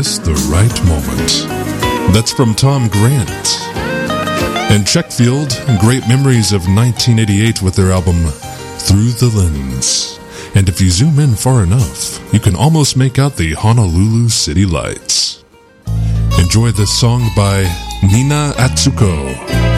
this the right moment? That's from Tom Grant. And Checkfield, great memories of 1988 with their album Through the Lens. And if you zoom in far enough, you can almost make out the Honolulu city lights. Enjoy this song by Nina Atsuko.